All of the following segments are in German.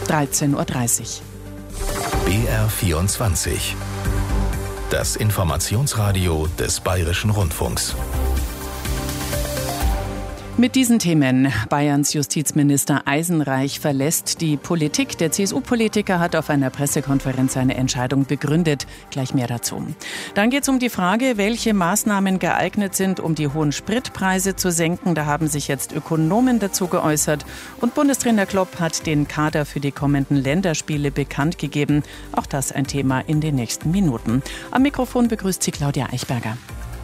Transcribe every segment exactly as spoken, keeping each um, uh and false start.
dreizehn Uhr dreißig. B R vierundzwanzig. Das Informationsradio des Bayerischen Rundfunks. Mit diesen Themen. Bayerns Justizminister Eisenreich verlässt die Politik. Der C S U-Politiker hat auf einer Pressekonferenz seine Entscheidung begründet. Gleich mehr dazu. Dann geht es um die Frage, welche Maßnahmen geeignet sind, um die hohen Spritpreise zu senken. Da haben sich jetzt Ökonomen dazu geäußert. Und Bundestrainer Klopp hat den Kader für die kommenden Länderspiele bekannt gegeben. Auch das ein Thema in den nächsten Minuten. Am Mikrofon begrüßt sie Claudia Eichberger.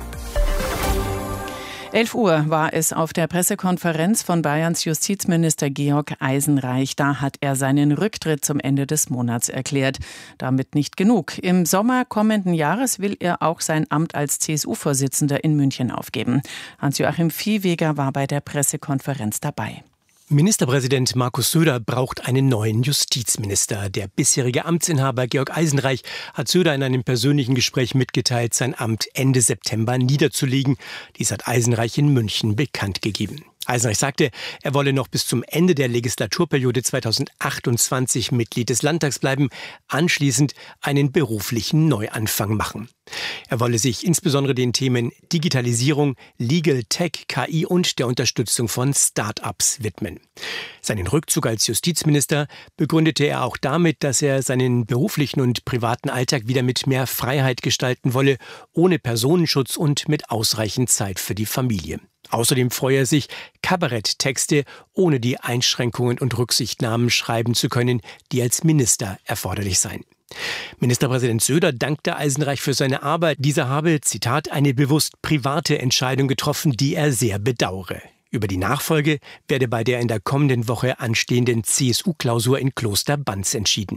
elf Uhr war es auf der Pressekonferenz von Bayerns Justizminister Georg Eisenreich. Da hat er seinen Rücktritt zum Ende des Monats erklärt. Damit nicht genug. Im Sommer kommenden Jahres will er auch sein Amt als C S U-Vorsitzender in München aufgeben. Hans-Joachim Viehweger war bei der Pressekonferenz dabei. Ministerpräsident Markus Söder braucht einen neuen Justizminister. Der bisherige Amtsinhaber Georg Eisenreich hat Söder in einem persönlichen Gespräch mitgeteilt, sein Amt Ende September niederzulegen. Dies hat Eisenreich in München bekannt gegeben. Eisenreich sagte, er wolle noch bis zum Ende der Legislaturperiode zweitausendachtundzwanzig Mitglied des Landtags bleiben, anschließend einen beruflichen Neuanfang machen. Er wolle sich insbesondere den Themen Digitalisierung, Legal Tech, K I und der Unterstützung von Start-ups widmen. Seinen Rückzug als Justizminister begründete er auch damit, dass er seinen beruflichen und privaten Alltag wieder mit mehr Freiheit gestalten wolle, ohne Personenschutz und mit ausreichend Zeit für die Familie. Außerdem freue er sich, Kabaretttexte ohne die Einschränkungen und Rücksichtnahmen schreiben zu können, die als Minister erforderlich seien. Ministerpräsident Söder dankte Eisenreich für seine Arbeit. Dieser habe, Zitat, eine bewusst private Entscheidung getroffen, die er sehr bedauere. Über die Nachfolge werde bei der in der kommenden Woche anstehenden C S U-Klausur in Kloster Banz entschieden.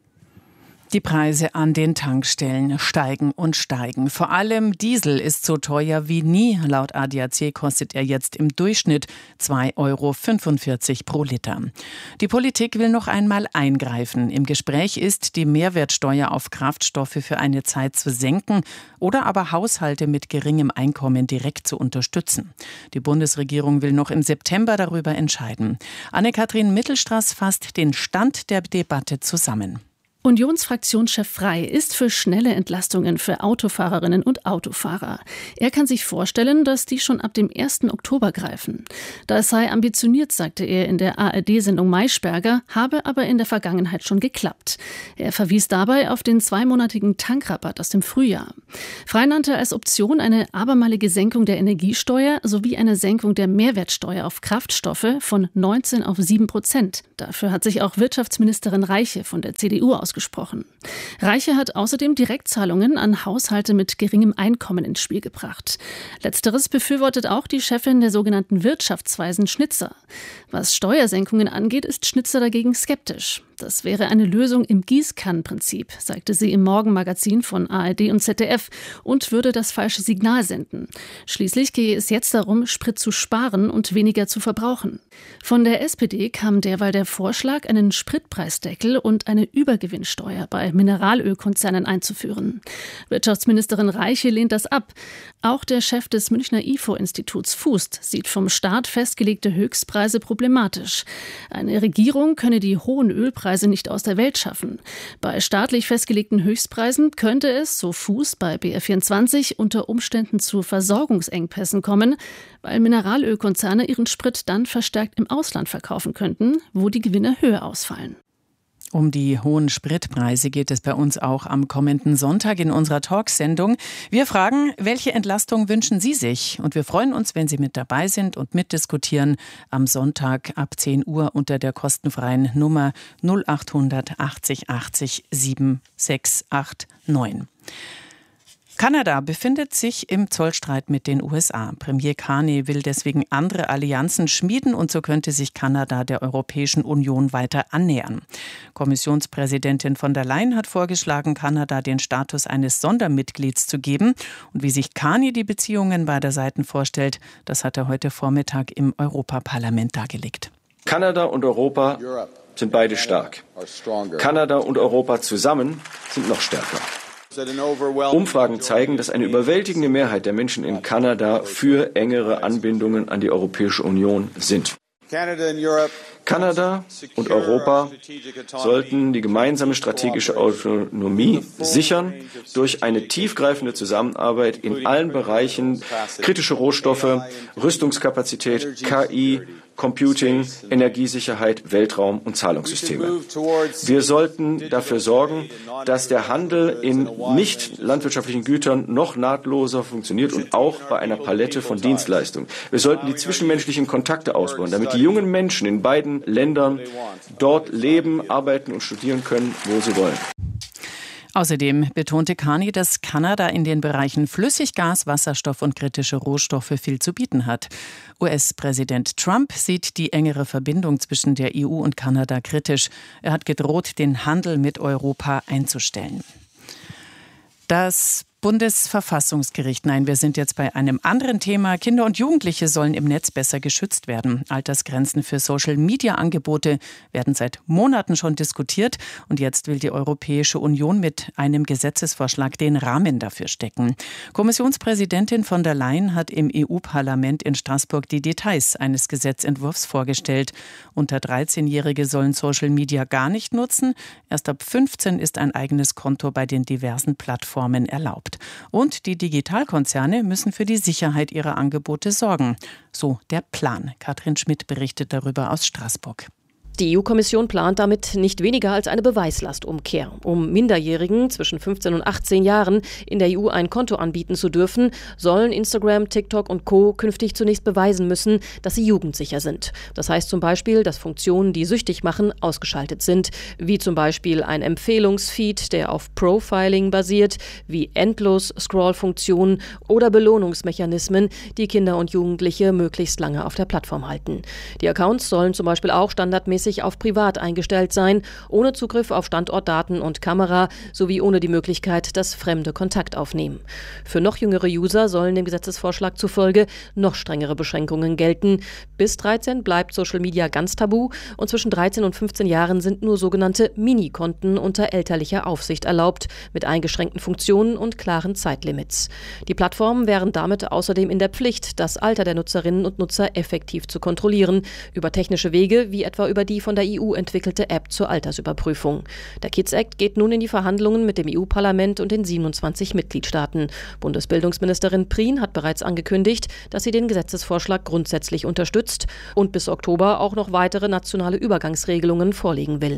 Die Preise an den Tankstellen steigen und steigen. Vor allem Diesel ist so teuer wie nie. Laut A D A C kostet er jetzt im Durchschnitt zwei Euro fünfundvierzig pro Liter. Die Politik will noch einmal eingreifen. Im Gespräch ist, die Mehrwertsteuer auf Kraftstoffe für eine Zeit zu senken oder aber Haushalte mit geringem Einkommen direkt zu unterstützen. Die Bundesregierung will noch im September darüber entscheiden. Anne-Kathrin Mittelstraß fasst den Stand der Debatte zusammen. Unionsfraktionschef Frey ist für schnelle Entlastungen für Autofahrerinnen und Autofahrer. Er kann sich vorstellen, dass die schon ab dem ersten Oktober greifen. Das sei ambitioniert, sagte er in der A R D-Sendung Maischberger, habe aber in der Vergangenheit schon geklappt. Er verwies dabei auf den zweimonatigen Tankrabatt aus dem Frühjahr. Frey nannte als Option eine abermalige Senkung der Energiesteuer sowie eine Senkung der Mehrwertsteuer auf Kraftstoffe von neunzehn auf sieben Prozent. Dafür hat sich auch Wirtschaftsministerin Reiche von der C D U ausgesprochen. Gesprochen. Reiche hat außerdem Direktzahlungen an Haushalte mit geringem Einkommen ins Spiel gebracht. Letzteres befürwortet auch die Chefin der sogenannten Wirtschaftsweisen Schnitzer. Was Steuersenkungen angeht, ist Schnitzer dagegen skeptisch. Das wäre eine Lösung im Gießkannenprinzip, sagte sie im Morgenmagazin von A R D und Z D F und würde das falsche Signal senden. Schließlich gehe es jetzt darum, Sprit zu sparen und weniger zu verbrauchen. Von der S P D kam derweil der Vorschlag, einen Spritpreisdeckel und eine Übergewinnsteuer bei Mineralölkonzernen einzuführen. Wirtschaftsministerin Reiche lehnt das ab. Auch der Chef des Münchner I F O-Instituts Fußt sieht vom Staat festgelegte Höchstpreise problematisch. Eine Regierung könne die hohen Ölpreise nicht aus der Welt schaffen. Bei staatlich festgelegten Höchstpreisen könnte es, so Fuß bei B R vierundzwanzig, unter Umständen zu Versorgungsengpässen kommen, weil Mineralölkonzerne ihren Sprit dann verstärkt im Ausland verkaufen könnten, wo die Gewinne höher ausfallen. Um die hohen Spritpreise geht es bei uns auch am kommenden Sonntag in unserer Talksendung. Wir fragen, welche Entlastung wünschen Sie sich? Und wir freuen uns, wenn Sie mit dabei sind und mitdiskutieren am Sonntag ab zehn Uhr unter der kostenfreien Nummer null achthundert achtzig achtzig sieben sechs acht neun. Kanada befindet sich im Zollstreit mit den U S A. Premier Carney will deswegen andere Allianzen schmieden und so könnte sich Kanada der Europäischen Union weiter annähern. Kommissionspräsidentin von der Leyen hat vorgeschlagen, Kanada den Status eines Sondermitglieds zu geben. Und wie sich Carney die Beziehungen beider Seiten vorstellt, das hat er heute Vormittag im Europaparlament dargelegt. Kanada und Europa sind beide stark. Kanada und Europa zusammen sind noch stärker. Umfragen zeigen, dass eine überwältigende Mehrheit der Menschen in Kanada für engere Anbindungen an die Europäische Union sind. Kanada und Europa sollten die gemeinsame strategische Autonomie sichern durch eine tiefgreifende Zusammenarbeit in allen Bereichen: kritische Rohstoffe, Rüstungskapazität, K I, Computing, Energiesicherheit, Weltraum und Zahlungssysteme. Wir sollten dafür sorgen, dass der Handel in nicht landwirtschaftlichen Gütern noch nahtloser funktioniert und auch bei einer Palette von Dienstleistungen. Wir sollten die zwischenmenschlichen Kontakte ausbauen, damit die jungen Menschen in beiden Ländern dort leben, arbeiten und studieren können, wo sie wollen. Außerdem betonte Carney, dass Kanada in den Bereichen Flüssiggas, Wasserstoff und kritische Rohstoffe viel zu bieten hat. U S-Präsident Trump sieht die engere Verbindung zwischen der E U und Kanada kritisch. Er hat gedroht, den Handel mit Europa einzustellen. Das Bundesverfassungsgericht. Nein, wir sind jetzt bei einem anderen Thema. Kinder und Jugendliche sollen im Netz besser geschützt werden. Altersgrenzen für Social-Media-Angebote werden seit Monaten schon diskutiert. Und jetzt will die Europäische Union mit einem Gesetzesvorschlag den Rahmen dafür stecken. Kommissionspräsidentin von der Leyen hat im E U-Parlament in Straßburg die Details eines Gesetzentwurfs vorgestellt. Unter dreizehnjährige sollen Social Media gar nicht nutzen. Erst ab fünfzehn ist ein eigenes Konto bei den diversen Plattformen erlaubt. Und die Digitalkonzerne müssen für die Sicherheit ihrer Angebote sorgen. So der Plan. Katrin Schmidt berichtet darüber aus Straßburg. Die E U-Kommission plant damit nicht weniger als eine Beweislastumkehr. Um Minderjährigen zwischen fünfzehn und achtzehn Jahren in der E U ein Konto anbieten zu dürfen, sollen Instagram, TikTok und Co. künftig zunächst beweisen müssen, dass sie jugendsicher sind. Das heißt zum Beispiel, dass Funktionen, die süchtig machen, ausgeschaltet sind, wie zum Beispiel ein Empfehlungsfeed, der auf Profiling basiert, wie Endlos-Scroll-Funktionen oder Belohnungsmechanismen, die Kinder und Jugendliche möglichst lange auf der Plattform halten. Die Accounts sollen zum Beispiel auch standardmäßig auf privat eingestellt sein, ohne Zugriff auf Standortdaten und Kamera sowie ohne die Möglichkeit, dass Fremde Kontakt aufnehmen. Für noch jüngere User sollen dem Gesetzesvorschlag zufolge noch strengere Beschränkungen gelten. Bis dreizehn bleibt Social Media ganz tabu und zwischen dreizehn und fünfzehn Jahren sind nur sogenannte Mini-Konten unter elterlicher Aufsicht erlaubt, mit eingeschränkten Funktionen und klaren Zeitlimits. Die Plattformen wären damit außerdem in der Pflicht, das Alter der Nutzerinnen und Nutzer effektiv zu kontrollieren, über technische Wege wie etwa über die von der E U entwickelte App zur Altersüberprüfung. Der Kids Act geht nun in die Verhandlungen mit dem E U-Parlament und den siebenundzwanzig Mitgliedstaaten. Bundesbildungsministerin Prien hat bereits angekündigt, dass sie den Gesetzesvorschlag grundsätzlich unterstützt und bis Oktober auch noch weitere nationale Übergangsregelungen vorlegen will.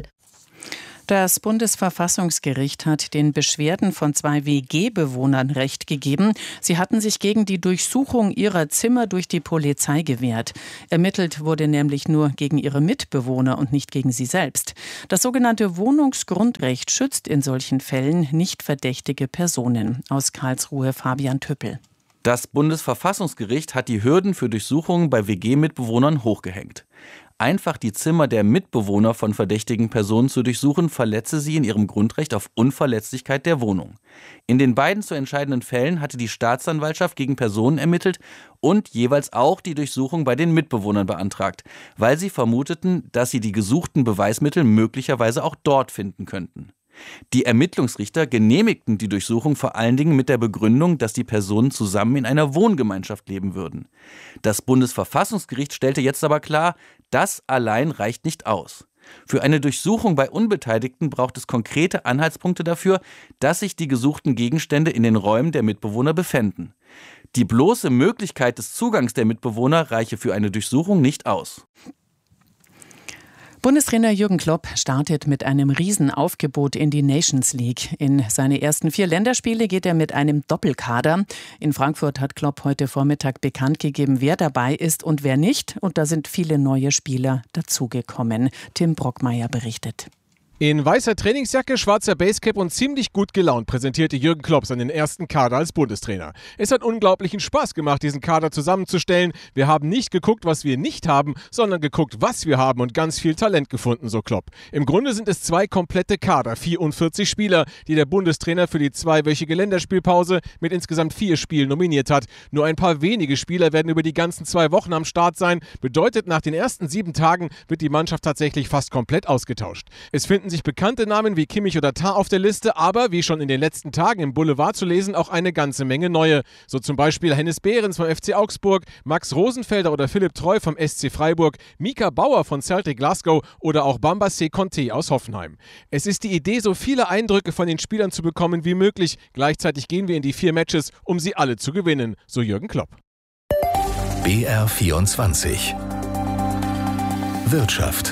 Das Bundesverfassungsgericht hat den Beschwerden von zwei W G-Bewohnern Recht gegeben. Sie hatten sich gegen die Durchsuchung ihrer Zimmer durch die Polizei gewehrt. Ermittelt wurde nämlich nur gegen ihre Mitbewohner und nicht gegen sie selbst. Das sogenannte Wohnungsgrundrecht schützt in solchen Fällen nicht verdächtige Personen. Aus Karlsruhe Fabian Tüppel. Das Bundesverfassungsgericht hat die Hürden für Durchsuchungen bei W G-Mitbewohnern hochgehängt. Einfach die Zimmer der Mitbewohner von verdächtigen Personen zu durchsuchen, verletze sie in ihrem Grundrecht auf Unverletzlichkeit der Wohnung. In den beiden zu entscheidenden Fällen hatte die Staatsanwaltschaft gegen Personen ermittelt und jeweils auch die Durchsuchung bei den Mitbewohnern beantragt, weil sie vermuteten, dass sie die gesuchten Beweismittel möglicherweise auch dort finden könnten. Die Ermittlungsrichter genehmigten die Durchsuchung vor allen Dingen mit der Begründung, dass die Personen zusammen in einer Wohngemeinschaft leben würden. Das Bundesverfassungsgericht stellte jetzt aber klar, das allein reicht nicht aus. Für eine Durchsuchung bei Unbeteiligten braucht es konkrete Anhaltspunkte dafür, dass sich die gesuchten Gegenstände in den Räumen der Mitbewohner befänden. Die bloße Möglichkeit des Zugangs der Mitbewohner reiche für eine Durchsuchung nicht aus. Bundestrainer Jürgen Klopp startet mit einem Riesenaufgebot in die Nations League. In seine ersten vier Länderspiele geht er mit einem Doppelkader. In Frankfurt hat Klopp heute Vormittag bekannt gegeben, wer dabei ist und wer nicht. Und da sind viele neue Spieler dazugekommen. Tim Brockmeier berichtet. In weißer Trainingsjacke, schwarzer Basecap und ziemlich gut gelaunt präsentierte Jürgen Klopp seinen ersten Kader als Bundestrainer. Es hat unglaublichen Spaß gemacht, diesen Kader zusammenzustellen. Wir haben nicht geguckt, was wir nicht haben, sondern geguckt, was wir haben und ganz viel Talent gefunden, so Klopp. Im Grunde sind es zwei komplette Kader, vierundvierzig Spieler, die der Bundestrainer für die zweiwöchige Länderspielpause mit insgesamt vier Spielen nominiert hat. Nur ein paar wenige Spieler werden über die ganzen zwei Wochen am Start sein. Bedeutet, nach den ersten sieben Tagen wird die Mannschaft tatsächlich fast komplett ausgetauscht. Es finden finden sich bekannte Namen wie Kimmich oder Tah auf der Liste, aber wie schon in den letzten Tagen im Boulevard zu lesen, auch eine ganze Menge neue. So zum Beispiel Hennes Behrens vom F C Augsburg, Max Rosenfelder oder Philipp Treu vom S C Freiburg, Mika Bauer von Celtic Glasgow oder auch Bambassé Conté aus Hoffenheim. Es ist die Idee, so viele Eindrücke von den Spielern zu bekommen wie möglich. Gleichzeitig gehen wir in die vier Matches, um sie alle zu gewinnen, so Jürgen Klopp. B R vierundzwanzig Wirtschaft.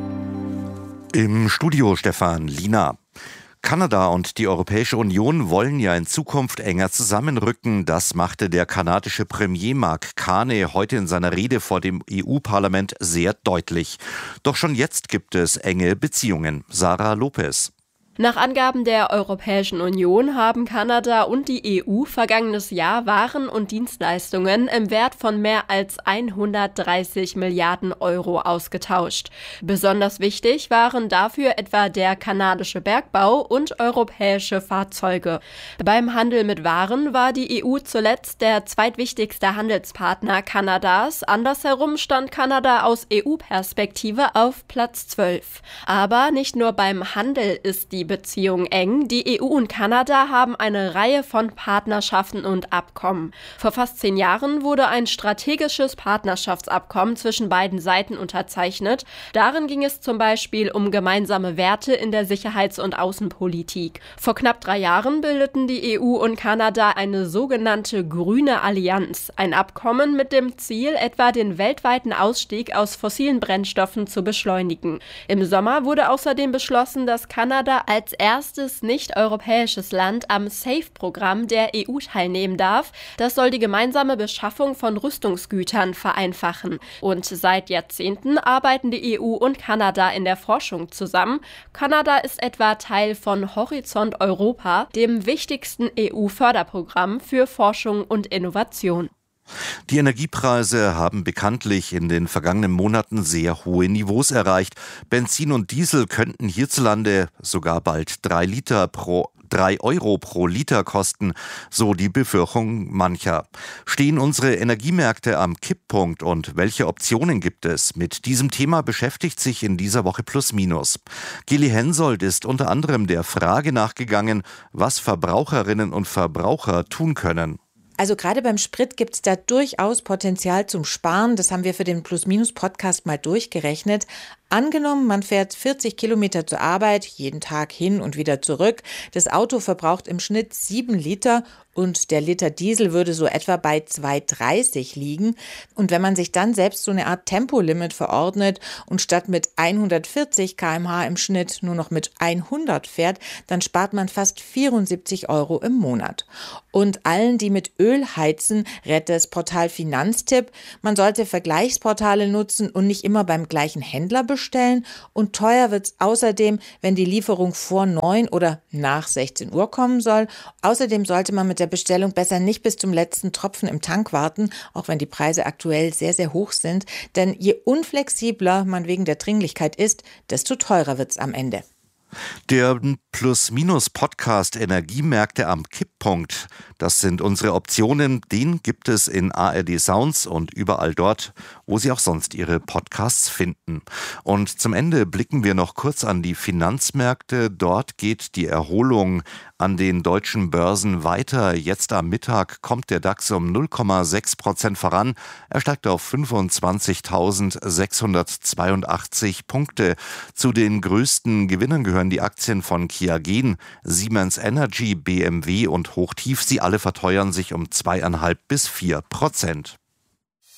Im Studio Stefan Lina. Kanada und die Europäische Union wollen ja in Zukunft enger zusammenrücken. Das machte der kanadische Premier Mark Carney heute in seiner Rede vor dem E U-Parlament sehr deutlich. Doch schon jetzt gibt es enge Beziehungen. Sarah Lopez. Nach Angaben der Europäischen Union haben Kanada und die E U vergangenes Jahr Waren und Dienstleistungen im Wert von mehr als hundertdreißig Milliarden Euro ausgetauscht. Besonders wichtig waren dafür etwa der kanadische Bergbau und europäische Fahrzeuge. Beim Handel mit Waren war die E U zuletzt der zweitwichtigste Handelspartner Kanadas. Andersherum stand Kanada aus E U-Perspektive auf Platz zwölf. Aber nicht nur beim Handel ist die Beziehung eng. Die E U und Kanada haben eine Reihe von Partnerschaften und Abkommen. Vor fast zehn Jahren wurde ein strategisches Partnerschaftsabkommen zwischen beiden Seiten unterzeichnet. Darin ging es zum Beispiel um gemeinsame Werte in der Sicherheits- und Außenpolitik. Vor knapp drei Jahren bildeten die E U und Kanada eine sogenannte Grüne Allianz, ein Abkommen mit dem Ziel, etwa den weltweiten Ausstieg aus fossilen Brennstoffen zu beschleunigen. Im Sommer wurde außerdem beschlossen, dass Kanada als erstes nicht-europäisches Land am SAFE-Programm der E U teilnehmen darf. Das soll die gemeinsame Beschaffung von Rüstungsgütern vereinfachen. Und seit Jahrzehnten arbeiten die E U und Kanada in der Forschung zusammen. Kanada ist etwa Teil von Horizont Europa, dem wichtigsten E U-Förderprogramm für Forschung und Innovation. Die Energiepreise haben bekanntlich in den vergangenen Monaten sehr hohe Niveaus erreicht. Benzin und Diesel könnten hierzulande sogar bald drei Liter pro drei Euro pro Liter kosten, so die Befürchtung mancher. Stehen unsere Energiemärkte am Kipppunkt und welche Optionen gibt es? Mit diesem Thema beschäftigt sich in dieser Woche Plus Minus. Geli Hensoldt ist unter anderem der Frage nachgegangen, was Verbraucherinnen und Verbraucher tun können. Also gerade beim Sprit gibt es da durchaus Potenzial zum Sparen. Das haben wir für den Plus-Minus-Podcast mal durchgerechnet. Angenommen, man fährt vierzig Kilometer zur Arbeit, jeden Tag hin und wieder zurück. Das Auto verbraucht im Schnitt sieben Liter und der Liter Diesel würde so etwa bei zwei Euro dreißig liegen. Und wenn man sich dann selbst so eine Art Tempolimit verordnet und statt mit hundertvierzig Kilometer pro Stunde im Schnitt nur noch mit hundert fährt, dann spart man fast vierundsiebzig Euro im Monat. Und allen, die mit Öl heizen, rät das Portal Finanztipp. Man sollte Vergleichsportale nutzen und nicht immer beim gleichen Händler bestellen. Bestellen und teuer wird es außerdem, wenn die Lieferung vor neun oder nach sechzehn Uhr kommen soll. Außerdem sollte man mit der Bestellung besser nicht bis zum letzten Tropfen im Tank warten, auch wenn die Preise aktuell sehr, sehr hoch sind. Denn je unflexibler man wegen der Dringlichkeit ist, desto teurer wird es am Ende. Der Plus-Minus-Podcast Energiemärkte am Kipppunkt, das sind unsere Optionen. Den gibt es in A R D Sounds und überall dort, wo Sie auch sonst Ihre Podcasts finden. Und zum Ende blicken wir noch kurz an die Finanzmärkte. Dort geht die Erholung an den deutschen Börsen weiter. Jetzt am Mittag kommt der DAX um null Komma sechs Prozent voran. Er steigt auf fünfundzwanzigtausendsechshundertzweiundachtzig Punkte. Zu den größten Gewinnern gehören die Aktien von Qiagen, Siemens Energy, B M W und Hochtief. Sie alle verteuern sich um zweieinhalb bis vier Prozent.